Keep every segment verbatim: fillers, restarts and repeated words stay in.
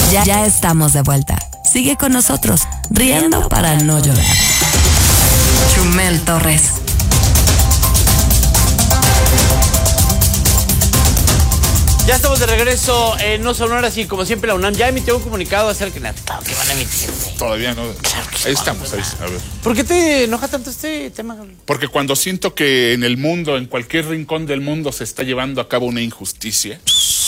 Ya, ya estamos de vuelta. Sigue con nosotros, riendo para no llorar. Chumel Torres. Ya estamos de regreso en No Sonoras y como siempre la UNAM ya emitió un comunicado acerca de que van a emitir. Todavía no. Claro que ahí estamos, ahí, a ver. ¿Por qué te enoja tanto este tema? Porque cuando siento que en el mundo, en cualquier rincón del mundo se está llevando a cabo una injusticia.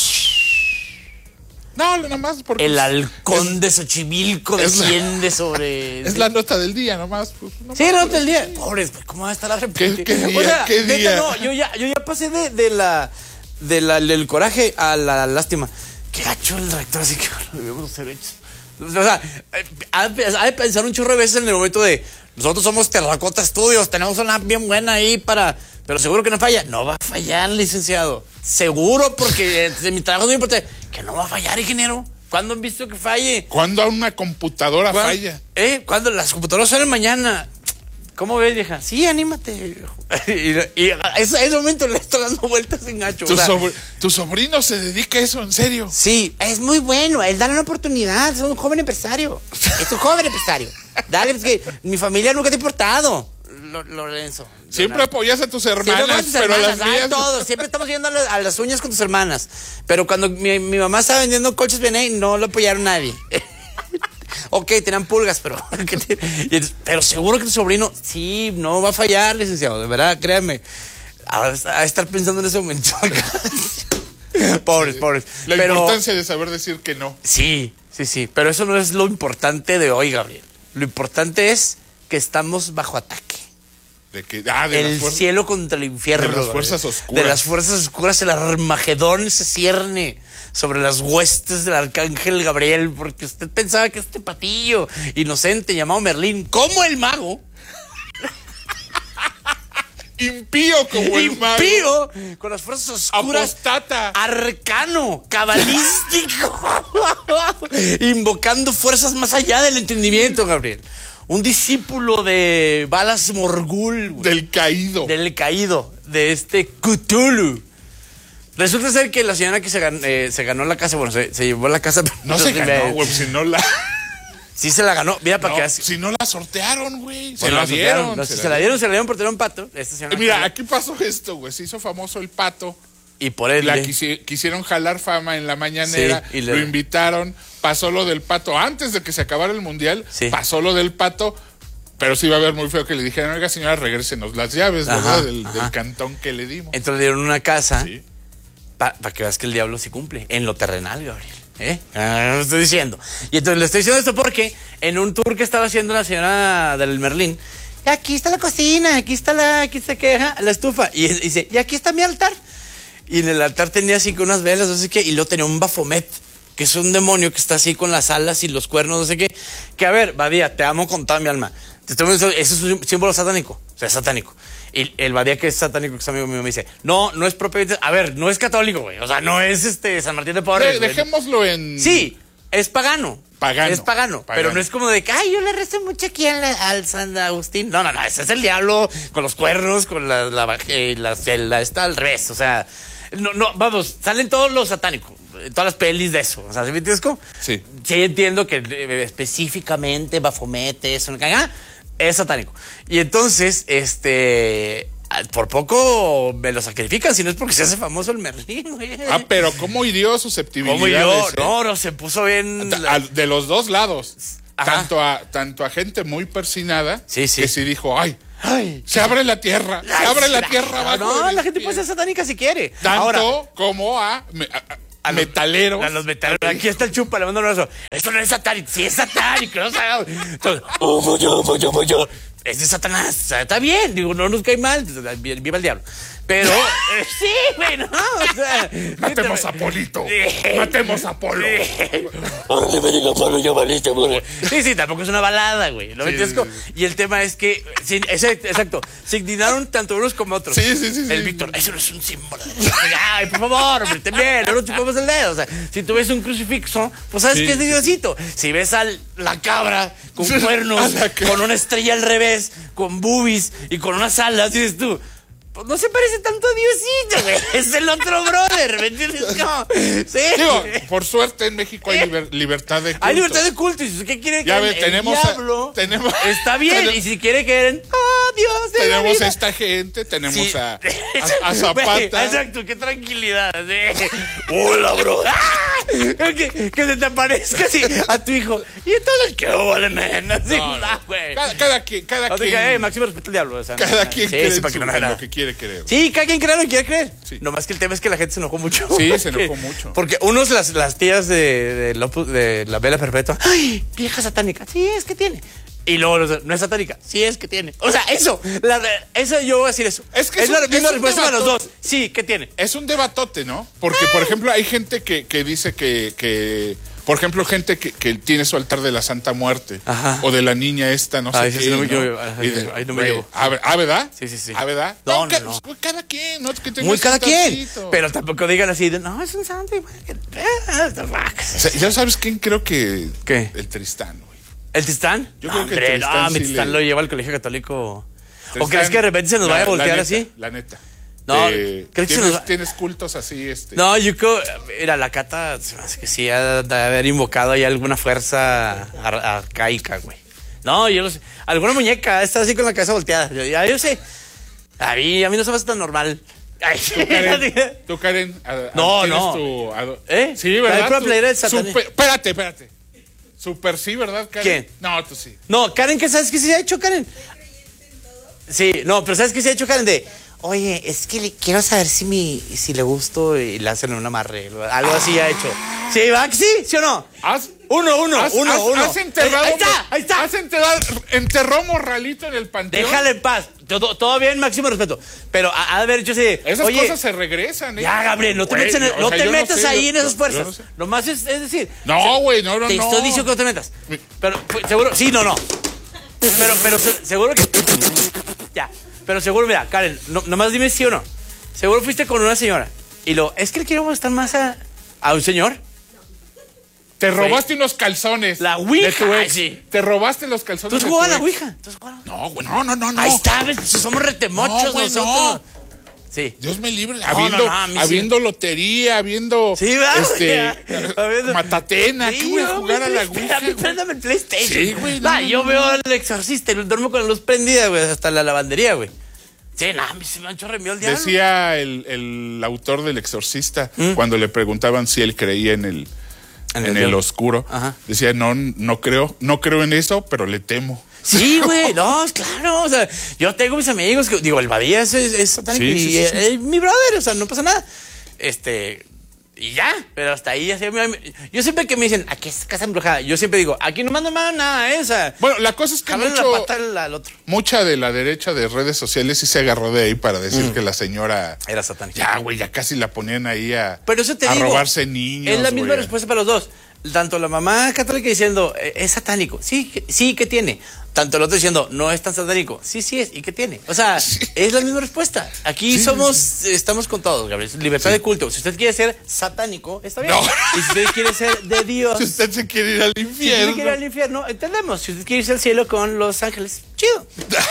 No, nada más porque... El halcón es, de Xochimilco desciende la, sobre... Es la nota del día, nomás. Pues, nomás sí, la nota del día. Pobres, ¿cómo va a estar la república? ¿Qué, qué día? O sea, ¿Qué día? No, yo ya, yo ya pasé de, de la... De la, del coraje a la lástima. Qué gacho el rector, así que lo debemos hacer hechos. O sea, ha de pensar un chorro de veces en el momento de nosotros somos Terracota Studios, tenemos una bien buena ahí para. Pero seguro que no falla. No va a fallar, licenciado. Seguro, porque de mi trabajo es muy importante. Que no va a fallar, ingeniero. ¿Cuándo han visto que falle? ¿Cuándo una computadora ¿Cuándo, falla? ¿Eh? ¿Cuándo las computadoras salen mañana? ¿Cómo ves, vieja? Sí, anímate. y, y a ese, ese momento le estoy dando vueltas en gacho. ¿Tu, o sea, sobr ¿Tu sobrino se dedica a eso, en serio? Sí, es muy bueno. Él dale una oportunidad. Es un joven empresario. Es un joven empresario. Dale, es que mi familia nunca te ha importado. Lorenzo. Siempre apoyas a tus hermanas, a tus pero hermanas, a las mías... todos. Siempre estamos yendo a, la, a las uñas con tus hermanas. Pero cuando mi, mi mamá estaba vendiendo colchas B N A, no lo apoyaron nadie. Ok, tenían pulgas, pero... pero seguro que tu sobrino... Sí, no va a fallar, licenciado. De verdad, créanme. A, a estar pensando en ese momento. Pobres, pobres. La pero, importancia de saber decir que no. Sí, sí, sí. Pero eso no es lo importante de hoy, Gabriel. Lo importante es que estamos bajo ataque. De que, ah, de el cielo contra el infierno. De las fuerzas oscuras. De las fuerzas oscuras, el Armagedón se cierne sobre las huestes del arcángel Gabriel, porque usted pensaba que este patillo inocente llamado Merlín, como el mago, impío como el mago, impío, con las fuerzas oscuras, apostata, arcano, cabalístico, invocando fuerzas más allá del entendimiento, Gabriel. Un discípulo de Balas Morgul, güey. Del caído. Del caído, de este Cthulhu. Resulta ser que la señora que se ganó, eh, se ganó la casa, bueno, se, se llevó la casa. No se ganó, güey, si no la... Sí se la ganó, mira, para no, que... Si no la sortearon, güey. Se, se, la dieron. No, se, se la dieron, se la dieron por tener un pato. Esta señora mira, que... aquí pasó esto, güey. Se hizo famoso el pato. Y por él... La quisi quisieron jalar fama en la mañanera, sí, y le... lo invitaron, pasó lo del pato. Antes de que se acabara el mundial, sí. pasó lo del pato, pero sí iba a ver muy feo que le dijeran, oiga señora, regrésenos las llaves, ajá, ¿verdad? Del, del cantón que le dimos. Entonces le dieron una casa, sí. para pa que veas que el diablo sí cumple, en lo terrenal, Gabriel. ¿Eh? Ah, lo estoy diciendo. Y entonces le estoy diciendo esto porque en un tour que estaba haciendo la señora del Merlín, aquí está la cocina, aquí está la, aquí está que, la estufa, y, y dice, y aquí está mi altar. Y en el altar tenía así con unas velas, no sé qué, y luego tenía un Baphomet, que es un demonio que está así con las alas y los cuernos, no sé qué. Que a ver, Badía, te amo con toda mi alma. Te estoy diciendo, eso es un símbolo satánico, o sea, es satánico. Y el Badía, que es satánico, que es amigo mío, me dice, no, no es propiamente, a ver, no es católico, güey, o sea, no es este San Martín de Porres. De, dejémoslo en... Sí, es pagano. Pagano. Es pagano, pagano, pero no es como de que, ay, yo le rezo mucho aquí al, al San Agustín. No, no, no, ese es el diablo con los cuernos, con la, la, eh, la, la está al revés, o sea, no, no, vamos, salen todos los satánicos, todas las pelis de eso, o sea, ¿sí me entiendes cómo? Sí. Sí entiendo que eh, específicamente Baphomet, eso, ¿no? Es satánico. Y entonces, este... por poco me lo sacrifican, si no es porque se hace famoso el Merlín, güey. Ah, pero ¿cómo hirió susceptibilidades? ¿Cómo hirió? Eh? No, no, se puso bien... De los dos lados. Tanto a, tanto a gente muy persinada, sí, sí. que sí dijo, ay, ay se abre la tierra, se abre la tierra abajo. No, la gente puede ser satánica si quiere. Tanto Ahora, como a... a A metaleros. A los metaleros. Aquí está el chupa, le mando un abrazo. Esto no es satánico. Sí es satánico. No sabemos. Entonces, oh, yo, yo, yo, yo. Es de Satanás. Está bien. Digo, no nos cae mal. Viva el diablo. Pero, eh, sí, güey, no. O sea, matemos a Polito. Matemos a Polo. Órale, me diga Polo, yo valiste, güey. Sí, sí, tampoco es una balada, güey. ¿No me entiendes? Y el tema es que, sí, exacto, se indignaron tanto unos como otros. Sí, sí, sí. El sí. Víctor, eso no es un símbolo. Ay, por favor, hombre, también, no nos chupamos el dedo. O sea, si tú ves un crucifixo, pues sabes sí. que es de Diosito. Si ves a la cabra con cuernos, con una estrella al revés, con boobies y con unas alas, dices tú, pues no se parece tanto a Diosito, güey. Es el otro brother, ¿me entiendes? Como, sí. Digo, por suerte en México hay liber, libertad de culto. Hay libertad de culto. ¿Y qué quiere que ya el, ve, tenemos el diablo? A, tenemos, está bien. Tenemos, y si quiere que oh, Dios de tenemos la vida. a esta gente, tenemos sí. a, a, a Zapata. Exacto, qué tranquilidad. ¿Sí? Hola, bro. que, que se te aparezca así a tu hijo. Y entonces, ¿qué vale, men? Así, no, no. Ah, güey. Cada, cada quien, cada o sea, quien. Que, eh, máximo respeto al diablo. O sea, cada no, quien sí, cree sí, en para su, que no en me lo que quiere creer. Sí, cada quien cree lo que quiere creer. Sí. Nomás que el tema es que la gente se enojó mucho. Sí, se enojó mucho. Porque unos, las, las tías de, de, de, de la vela perpetua, ¡ay, vieja satánica! Sí, es que tiene. Y luego, no es satánica. Sí, es que tiene. O sea, eso. La, eso yo voy a decir eso. Es que es, es la un, misma es respuesta para los dos. Sí, ¿qué tiene? Es un debatote, ¿no? Porque, por ejemplo, hay gente que, que dice que, que... Por ejemplo, gente que, que tiene su altar de la Santa Muerte. Ajá. O de la niña esta, no Ay, sé sí, qué. sí, no me ¿no? llevo, ahí, de, ahí no me wey, llevo. ¿Ah, ¿verdad? Sí, sí, sí. ¿Ah, ¿verdad? No, no, no, no. Cada quien, ¿no? Que Muy cada quien. Pero tampoco digan así de, no, es un santo. O sea, ¿ya sabes quién creo que...? ¿Qué? El Tristán, güey. ¿El Tristán? Yo no, creo que el Tristán no, mi sí Tristán le... lo lleva al colegio católico. Tristán, ¿O crees que de repente se nos la, vaya a voltear la neta, así? La neta. No, eh, ¿crees que ¿tienes, se nos va? ¿Tienes cultos así? Este? No, yo creo, mira, la Cata, se me hace que sí ha de haber invocado ahí alguna fuerza ar arcaica, güey. No, yo no sé. Alguna muñeca está así con la cabeza volteada. Yo, ya, yo sé. A mí, a mí no se me hace tan normal. Ay, ¿Tú, Karen? ¿Tú, Karen a, a, no, tienes no. Tu, a, ¿Eh? Sí, ¿verdad? La playera del Satanás. Super, espérate, espérate. Super sí, ¿verdad, Karen? ¿Quién? No, tú sí. No, Karen, ¿qué sabes qué se ha hecho, Karen? Sí, no, pero ¿sabes qué se ha hecho, Karen? De, oye, es que le quiero saber si mi, si le gusto y le hacen un amarre. Algo así ha hecho. ¿Sí, va? ¿Sí? ¿Sí o no? ¿Has, uno, uno, has, uno, has, uno. Has enterrado, ahí está, ahí está. Has enterrado, enterró morralito en el panteón. Déjale en paz. Todo, todo bien, máximo respeto. Pero ha de haber dicho así. Esas oye, cosas se regresan, ¿eh? Ya, Gabriel, no te Wey, metas, en el, no o sea, te no metas sé, ahí yo, en esas yo, fuerzas. yo no sé. Nomás es, es decir. No, güey, no, no, te no. Te estoy diciendo que no te metas. Pero, pues, seguro, sí, no, no. Pero, pero, seguro que. Ya. Pero seguro, mira, Karen, no, nomás dime sí o no. Seguro fuiste con una señora. Y lo, es que le quiero mostrar más a, a un señor. Te robaste unos calzones. La Ouija. Ay, sí. Te robaste los calzones. ¿Tú has jugado a la Ouija? No, güey, no, no, no, no. Ahí está, ves, somos retemochos no, güey, nosotros. No. Sí. Dios me libre. No, habiendo no, no, habiendo sí. lotería, habiendo sí, ¿verdad? este, habiendo... matatena. Sí, ¿Qué voy a jugar a la Ouija? Préndame el PlayStation. Sí, güey. No, ah, no, yo no, veo no. al exorcista y duermo con la luz prendida, güey, hasta la lavandería, güey. Sí, no, a mí se me han chorreado el diablo. Decía el, el autor del Exorcista, ¿Mm? cuando le preguntaban si él creía en el, en en el, el oscuro, Ajá. decía, no, no creo, no creo en eso, pero le temo. Sí, güey, no, claro, o sea, yo tengo mis amigos que, digo, el Badía es, es, es satánico sí, y sí, sí, es, sí. es mi brother, o sea, no pasa nada. Este, y ya, pero hasta ahí, así, yo siempre que me dicen, aquí es casa embrujada, yo siempre digo, aquí no mando nada, esa. Bueno, la cosa es que mucho, la pata al, al otro. mucha de la derecha de redes sociales sí se agarró de ahí para decir mm. que la señora era satánica. Ya, güey, ya casi la ponían ahí a, pero eso te a digo, robarse niños. Es la misma güey. respuesta para los dos. Tanto la mamá católica diciendo, es satánico. Sí, sí, ¿qué tiene? Tanto el otro diciendo, no es tan satánico. Sí, sí es. ¿Y qué tiene? O sea, sí. es la misma respuesta. Aquí sí, somos, sí. estamos con todos, Gabriel. Libertad sí. de culto. Si usted quiere ser satánico, está bien. No. Y si usted quiere ser de Dios. Si usted se quiere ir al infierno. Si usted quiere ir al infierno, entendemos. Si usted quiere irse al cielo con los ángeles, chido.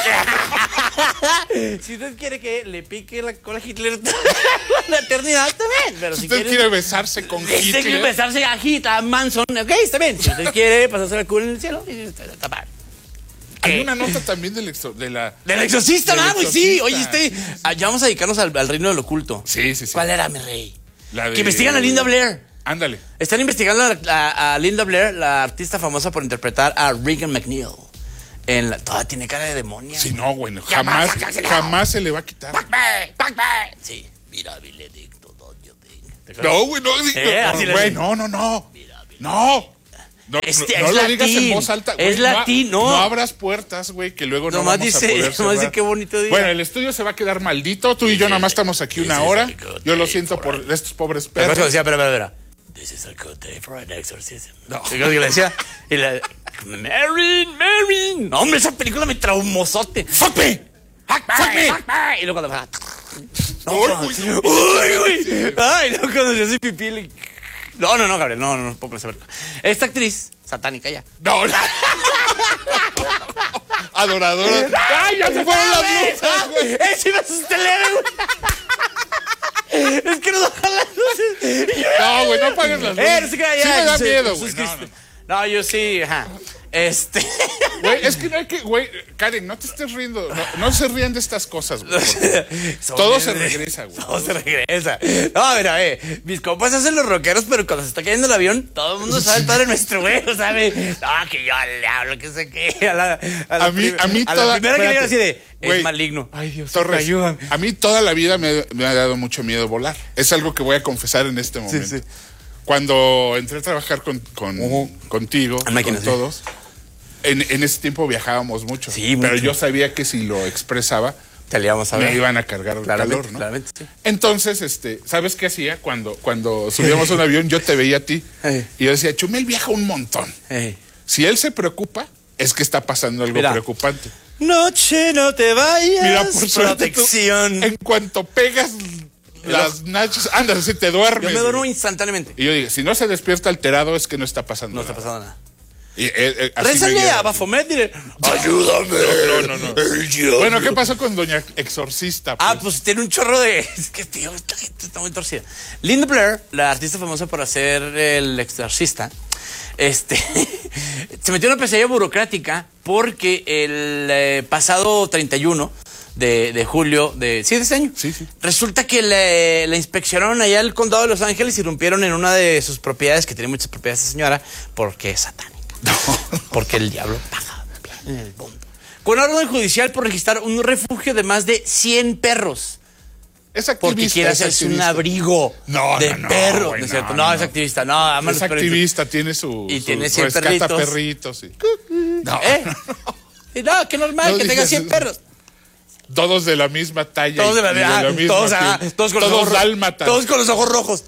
Si usted quiere que le pique la cola a Hitler la eternidad, también. Pero si si usted quiere, quiere besarse con si Hitler. usted quiere besarse a Hitler, a Manson, ok, está bien. Si usted quiere pasarse la cura en el cielo, está mal. Hay una nota también del, exor de la, del exorcista, del ¿no, güey? Sí, oye, este, ah, ya vamos a dedicarnos al, al reino del oculto. Sí, sí, sí. ¿Cuál era, mi rey? La de... Que investigan a Linda Blair. Ándale. Están investigando a, a, a Linda Blair, la artista famosa por interpretar a Regan McNeil. En la, toda tiene cara de demonia. Sí, no, güey, no, jamás, jamás se le va a quitar. Sí, mira, Benedicto, don't you think? No, güey, no, eh, no, güey, no, no, no. Mira, no. No, este, no, no lo latín. Digas en voz alta, güey. Es latín, no. No abras puertas, güey, que luego no, no vamos dice, a poder cerrar. dice qué bonito día. Bueno, el estudio se va a quedar maldito. Tú y yo nada más estamos aquí una hora. Yo lo siento por estos pobres perros. Pero decía, pero, pero, pero. This is a good day for an exorcism. No. Y le decía, y la, Marin, Marin. No, hombre, esa película me traumosote. Fuck me. Fuck me. Fuck me. Y luego cuando... No, uy, uy, uy. Ay, luego cuando yo soy pipí le... No, no, no, Gabriel, no, no, no puedo saber. Esta actriz, satánica ya. No, no. adoradora. ¡Ay, ya se fueron las luces, güey! ¡Eh, sí me asusté leve, güey! Es que no bajan las luces. No, güey, no apagues las luces. Eh, no se crea, ya, sí me da se, miedo, se, güey. se, No, no. no, yo sí, ajá. Este. Güey, es que no hay que, güey, Karen, no te estés riendo. No, no se rían de estas cosas, güey. Todo se regresa, güey. Todo se regresa. No, mira, eh, mis compas hacen los rockeros, pero cuando se está cayendo el avión, todo el mundo sabe el Padre Nuestro, güey, ¿sabe? No, que yo le hablo, que sé qué. A, la, a, la a mí, a mí a toda, la primera que le digo así de, güey, es maligno. Ay, Dios, Torres, ayúdame. A mí toda la vida me, me ha dado mucho miedo volar. Es algo que voy a confesar en este momento. Sí, sí. Cuando entré a trabajar con, con, uh-huh. contigo, máquina, con sí. todos, en, en ese tiempo viajábamos mucho. Sí, pero mucho. Yo sabía que si lo expresaba, te le íbamos a ver. Me iban a cargar el calor, ¿no? Claramente, sí. Entonces, este, ¿sabes qué hacía? Cuando, cuando subíamos a un avión, yo te veía a ti. Hey. Y yo decía, Chumel viaja un montón. Hey. Si él se preocupa, es que está pasando algo Mira. preocupante. Noche, no te vayas. Mira, por protección. Tú, en cuanto pegas las nachos, anda, si te duermes. Yo me duermo instantáneamente. Y yo dije, si no se despierta alterado, es que no está pasando no nada. No está pasando nada. Y, eh, eh, Rézale a Bafomet, dile, ayúdame. No, no, no. no. Bueno, ¿qué pasó con Doña Exorcista? Pues? Ah, pues tiene un chorro de... Es que, tío, esta gente está muy torcida. Linda Blair, la artista famosa por hacer El Exorcista, este, se metió en una pesadilla burocrática porque el eh, pasado treinta y uno de, de julio de, ¿sí, de este año? Sí, sí. Resulta que le, le inspeccionaron allá el condado de Los Ángeles y irrumpieron en una de sus propiedades, que tiene muchas propiedades esta señora, porque es satánica. No. Porque el diablo paga bien en el mundo. Con orden judicial por registrar un refugio de más de cien perros. Es activista. Porque quiere hacerse un abrigo no, de no, no, perros. Güey, ¿no es cierto? No, No, no, es activista. No, ama es los activista, tiene su. Y su, tiene cien rescata perritos. perritos. Sí. No, ¿Eh? no. no, qué normal no que tenga cien perros. Todos de la misma talla. Todos de la, y de ah, la misma todos, ah, todos con todos los ojos dálmatas. Todos con los ojos rojos.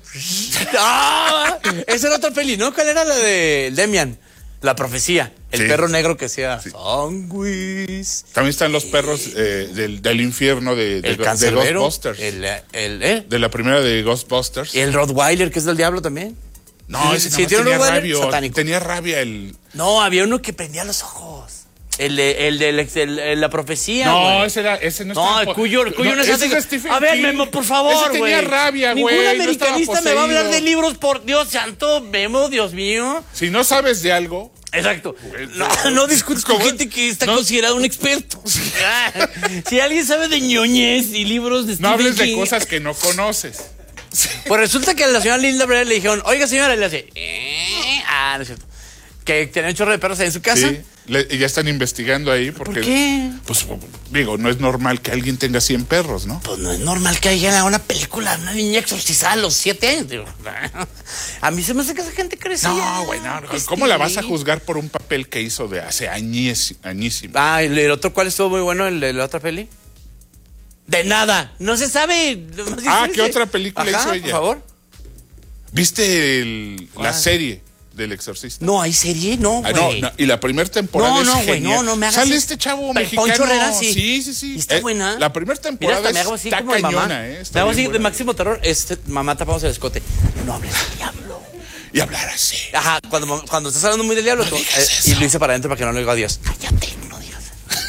Ah, esa era otra peli, ¿no? ¿Cuál era la de Demian? La profecía. El sí. perro negro que decía sí. Sanguis. También están los perros eh, del, del infierno de, de, el de Ghostbusters. El, el, ¿eh? De la primera de Ghostbusters. Y el Rottweiler, que es del diablo también. No, sí, ese sí, tenía rabia. Tenía rabia el. No, había uno que prendía los ojos. El de, el de el, el, el, la profecía, No, wey. ese era, ese no No, el cuyo, el cuyo no, no es ese A ver, Memo, por favor, güey. Ese tenía wey. rabia, güey. Ningún americanista no me va a hablar de libros, por Dios santo, Memo, Dios mío. Si no sabes de algo. Exacto. No, no discutes con gente que está no. considerado un experto. Si alguien sabe de ñoñez y libros de Stephen No hables King, de cosas que no conoces. Pues resulta que a la señora Linda Blair le dijeron, oiga señora, y le hace, eh, ah, no es cierto. Que tenía un chorro de perros ahí en su casa. Sí, le, y ya están investigando ahí porque... ¿Por qué? Pues, digo, no es normal que alguien tenga cien perros, ¿no? Pues no es normal que haya una película, una niña exorcizada a los siete años. Digo, a mí se me hace que esa gente crece. No, güey, no. ¿Cómo la vas a juzgar por un papel que hizo de hace añís, añísimo? Ah, ¿el, el otro cuál estuvo muy bueno, el de la otra peli? De nada, no se sabe. No se ah, dice. ¿qué otra película Ajá, hizo ella? Por favor. ¿Viste el, la serie del Exorcista? No, ¿hay serie? No, güey. Ah, no, no, y la primera temporada no, no, es güey, genial. No, no, me hagas Sale así. este chavo Poncho mexicano. Herrera, sí. Sí, sí, sí. ¿Y está eh, buena? La primera temporada Mira, hasta me hago así está como cañona, mamá. ¿eh? Está me hago así buena. de máximo terror. Este, mamá, tapamos el escote. No hables del diablo. Y hablar así. Ajá, cuando, cuando estás hablando muy del diablo. No tú, eh, y lo hice para adentro para que no le diga adiós. Cállate, no digas.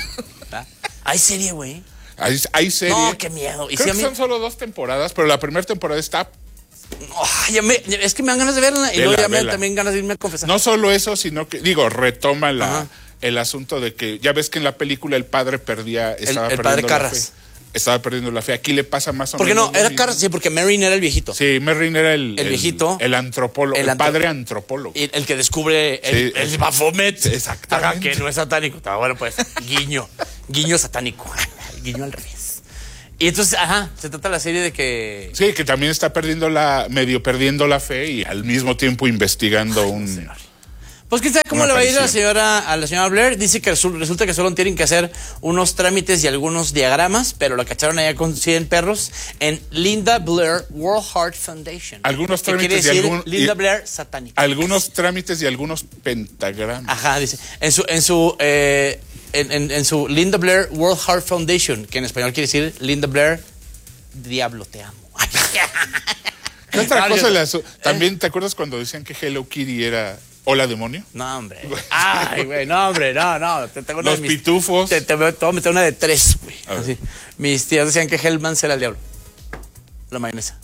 Hay serie, güey. Hay, hay serie. No, qué miedo. ¿Y Creo si que mí... son solo dos temporadas, pero la primera temporada está... Oh, ya me, es que me dan ganas de verla y vela, luego ya me vela. también ganas de irme a confesar. No solo eso, sino que, digo, retoma la, el asunto de que, ya ves que en la película el padre perdía, estaba el, el perdiendo padre la Carras. fe. Estaba perdiendo la fe. Aquí le pasa más o ¿Por qué menos. no? Era Carras, sí, porque Merrin era el viejito. Sí, Merrin era el, el viejito. El, el antropólogo, el, el antro... padre antropólogo. El, el que descubre el, sí, el Baphomet. Exactamente. Ajá, que no es satánico. Está bueno, pues, guiño. Guiño satánico. Guiño al revés. Y entonces, ajá, se trata la serie de que... Sí, que también está perdiendo la, medio perdiendo la fe y al mismo tiempo investigando Ay, un... Señor. Pues quién sabe cómo le va a ir a la señora, a la señora Blair. Dice que resulta que solo tienen que hacer unos trámites y algunos diagramas, pero la cacharon allá con cien perros en Linda Blair World Heart Foundation. Algunos trámites quiere decir y algún, Linda y, Blair satánica. Algunos trámites y algunos pentagramas. Ajá, dice. En su, en su, eh, en, en, en su Linda Blair World Heart Foundation, que en español quiere decir Linda Blair, Diablo te amo. ¿Qué otra cosa le asu- También, ¿te acuerdas cuando decían que Hello Kitty era ¿Hola, demonio? No, hombre. Ay, güey, no, hombre, no, no. Te tengo una Los de mis, pitufos. Te, te, te voy a meter una de tres, güey. Así. Mis tías decían que Hellmans era el diablo. La mayonesa.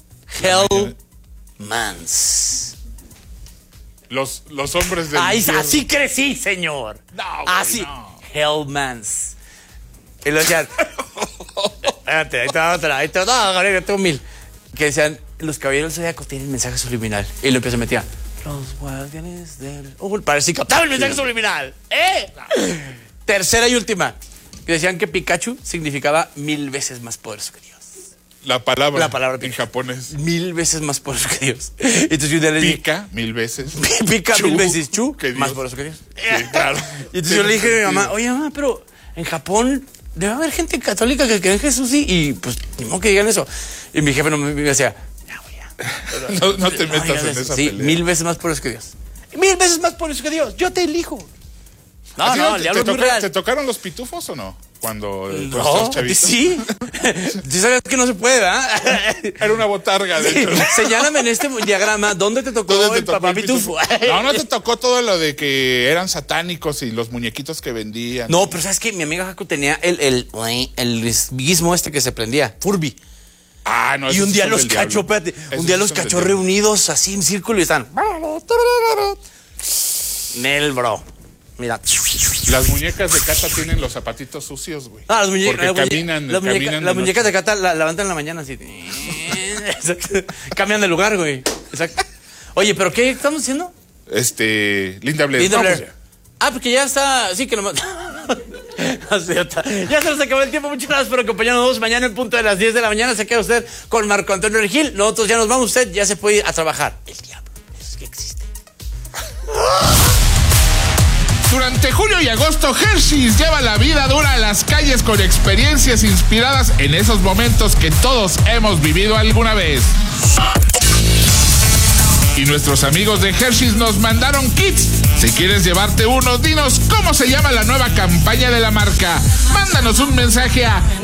Hellmans. Los, los hombres del Ay, infierno. así crecí, señor. No, güey, así. no. Hellmans. Y lo decían. Espérate, ahí te va otra. Ahí te va otra, tú mil. Que decían, los caballeros del Zodiaco tienen mensaje subliminal. Y lo empieza a meter. Los guardianes del... Uh, parece que captaba el mensaje sí. subliminal. ¿Eh? Tercera y última. Que decían que Pikachu significaba mil veces más poderoso que Dios. La palabra. La palabra en japonés. Mil veces más poderoso que Dios. Entonces yo le dije... Pica mil veces. Pica Chu, mil veces. Chu, que más poderoso que Dios. Sí, claro. Y entonces yo le dije a mi mamá, oye mamá, pero en Japón debe haber gente católica que cree en Jesús y, y pues no que digan eso. Y mi jefe no me, me decía... No, no te metas no, en esa sí, pelea. Mil veces más poderoso que Dios. Mil veces más poderoso que Dios. Yo te elijo. No, no, el diablo es muy real. ¿Te tocaron los pitufos o no? Cuando no, sí. ¿Sí sabes que no se puede, ¿verdad? Era una botarga, de sí. hecho. Señálame en este diagrama dónde te tocó ¿Dónde te el tocó papá el pitufo? pitufo? No, no te tocó todo lo de que eran satánicos y los muñequitos que vendían. No, pero ¿sabes qué? Mi amiga Jaco tenía el, el, el, el guismo este que se prendía, Furby. Ah, no, y un día los cachó, espérate, un día los cachó reunidos así en círculo y están. Nel, bro. Mira. Las muñecas de Cata tienen los zapatitos sucios, güey. Ah, las muñecas. Porque la caminan, muñeca, caminan. Muñeca, las muñecas de Cata la levantan en la mañana así. Cambian de lugar, güey. Exacto. Oye, ¿pero qué estamos haciendo? Este. Linda Blair. Linda Blair. Ah, porque ya está. Sí, que nomás. Ya se nos acabó el tiempo. Muchas gracias por acompañarnos mañana en punto de las diez de la mañana. Se queda usted con Marco Antonio Regil. Nosotros ya nos vamos. Usted ya se puede ir a trabajar. El diablo es que existe. Durante julio y agosto, Hershey's lleva la vida dura a las calles con experiencias inspiradas en esos momentos que todos hemos vivido alguna vez. Y nuestros amigos de Hershey's nos mandaron kits. Si quieres llevarte uno, dinos cómo se llama la nueva campaña de la marca. Mándanos un mensaje a